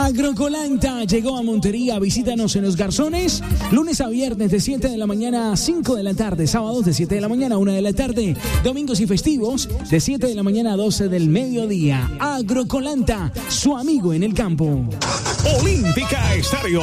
Agrocolanta llegó a Montería. Visítanos en Los Garzones, lunes a viernes de 7 de la mañana a 5 de la tarde, sábados de 7 de la mañana a 1 de la tarde, domingos y festivos de 7 de la mañana a 12 del mediodía. Agrocolanta, su amigo en el campo. Olímpica Estéreo.